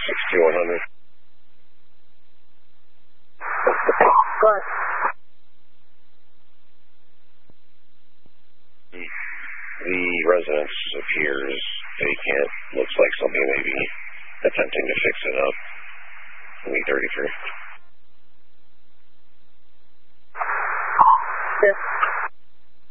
6100. Go ahead. The residence appears vacant. Looks like somebody may be attempting to fix it up. E33. Yes.